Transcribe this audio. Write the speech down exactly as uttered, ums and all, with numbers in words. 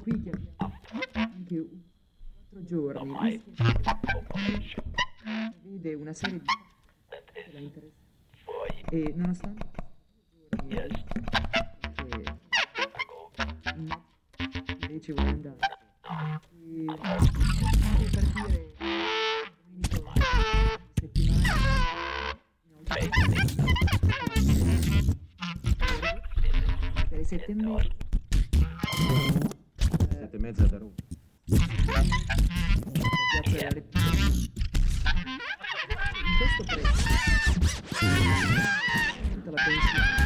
qui che abbiamo anche un- quattro giorni, vede una serie di che la interessa. E nonostante due giorni che invece vuole andare e deve partire domenica settimana per le sette e mezza. Sette e mezza da Roma. La piazza della Repubblica. In questo prezzo tutta la pensione